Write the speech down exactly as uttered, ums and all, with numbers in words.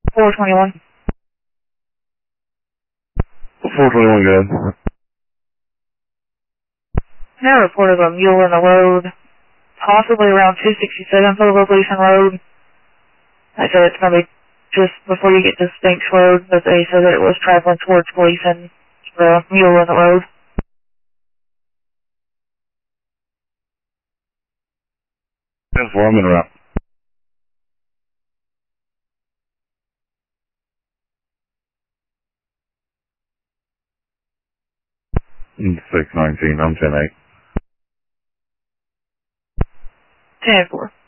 four twenty-one. four twenty-one, good. Now reported a mule in the road, possibly around two sixty-seven Photo Gleason Road. I said it's going to be just before you get to Spinks Road, but they said that it was traveling towards Gleason, the mule in the road. ten four, I'm in route. six nineteen, I'm ten eight. ten four.